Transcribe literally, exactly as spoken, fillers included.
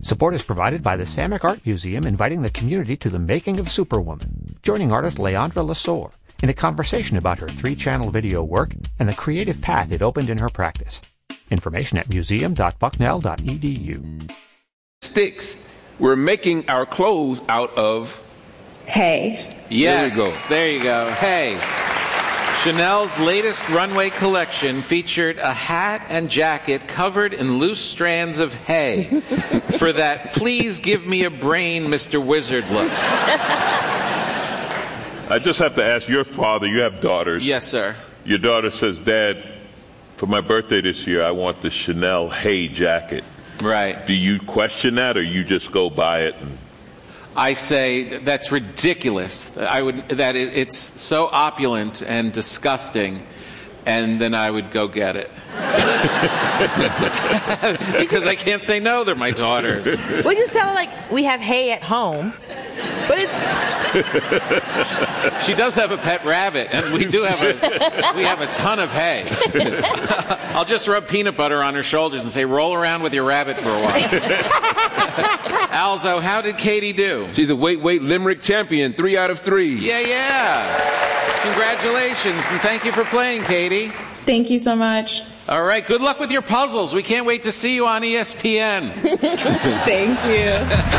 Support is provided by the Samick Art Museum, inviting the community to the making of Superwoman, joining artist Leandra Lesueur in a conversation about her three-channel video work and the creative path it opened in her practice. Information at museum dot bucknell dot e d u. Sticks. We're making our clothes out of hay. Yes, there, we go. there you go. Hay. Chanel's latest runway collection featured a hat and jacket covered in loose strands of hay for that please give me a brain, Mister Wizard look. I just have to ask your father, you have daughters. Yes, sir. Your daughter says, Dad, for my birthday this year, I want the Chanel hay jacket. Right. Do you question that, or you just go buy it? And... I say that's ridiculous. I would that it, it's so opulent and disgusting, and then I would go get it because I can't say no. They're my daughters. Well, you sound like we have hay at home, but it's. She does have a pet rabbit, and we do have a we have a ton of hay. I'll just rub peanut butter on her shoulders and say, "Roll around with your rabbit for a while." Alzo, how did Katie do? She's a weight weight limerick champion, three out of three. Yeah, yeah. Congratulations, and thank you for playing, Katie. Thank you so much. All right, good luck with your puzzles. We can't wait to see you on E S P N. Thank you.